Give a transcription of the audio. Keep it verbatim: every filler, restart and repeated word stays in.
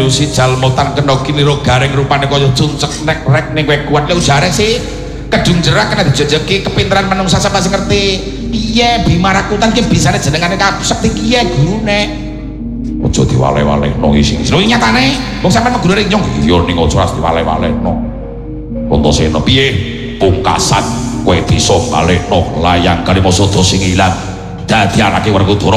si jalma tan kena kinira garing rupane kaya cuncek nek rek ning kowe kuat lho jare sih kedung jerak kena dijejeki kepinteran manungsa sapa sing ngerti piye Bima Rakutan ki bisane jenengane sekti kiye gurune aja diwale-walehno isi lho nyatane wong sampean gurune nyong iya ning aja ras diwale-walehno Antasena piye pungkasan kowe bisa balekno layang Kalimasada sing ilang dadi anake Werkudara